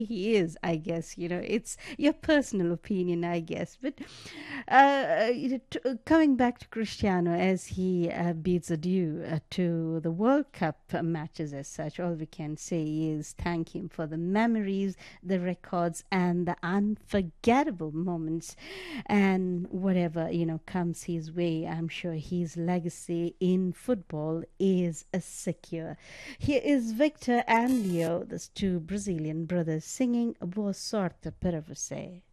He is, I guess. It's your personal opinion, I guess. But coming back to Cristiano, as he bids adieu to the World Cup matches as such, all we can say is thank him for the memories, the records, and the unforgettable moments. And whatever, comes his way, I'm sure his legacy in football is secure. Here is Victor and Leo, those two Brazilian brothers, singing Boa Sorte para você.